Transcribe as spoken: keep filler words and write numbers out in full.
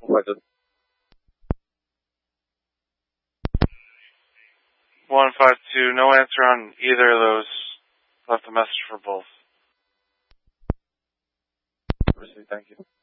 Collected. one five two, no answer on either of those. Left a message for both. Received, thank you.